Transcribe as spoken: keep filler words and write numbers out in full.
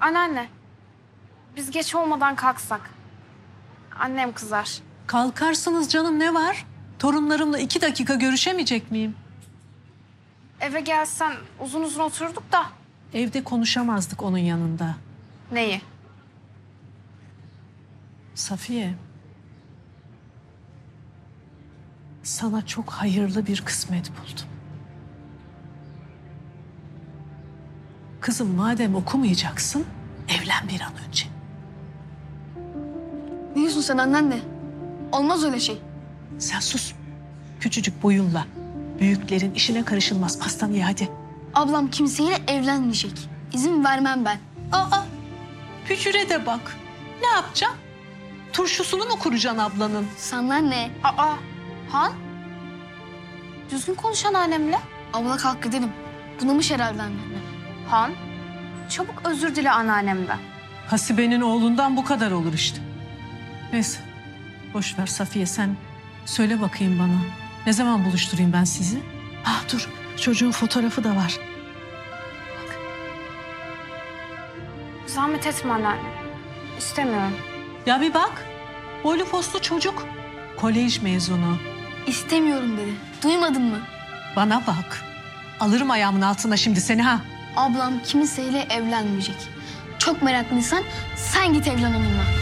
Anneanne, biz geç olmadan kalksak. Annem kızar. Kalkarsınız canım, ne var? Torunlarımla iki dakika görüşemeyecek miyim? Eve gelsen uzun uzun oturduk da. Evde konuşamazdık onun yanında. Neyi? Safiye. Sana çok hayırlı bir kısmet buldum. Kızım, madem okumayacaksın, evlen bir an önce. Ne diyorsun sen anneanne? Olmaz öyle şey. Sen sus. Küçücük boyunla. Büyüklerin işine karışılmaz. Pastanı ye hadi. Ablam kimseyle evlenmeyecek. İzin vermem ben. Aa, Pücüre de bak. Ne yapacaksın? Turşusunu mu kuracaksın ablanın? Sana ne? Aa, Han? Düzgün konuş anneannemle. Abla kalk gidelim. Bunamış herhalde anneanne. Han, çabuk özür dile anneannemden. Hasibe'nin oğlundan bu kadar olur işte. Neyse, boş ver Safiye, sen söyle bakayım bana. Ne zaman buluşturayım ben sizi? Ah dur, çocuğun fotoğrafı da var. Zahmet etme anneanne. İstemiyorum. Ya bir bak, boylu postlu çocuk. Kolej mezunu. İstemiyorum dedi. Duymadın mı? Bana bak, alırım ayağımın altına şimdi seni ha. Ablam kimseyle evlenmeyecek. Çok meraklıysan sen git evlen onunla.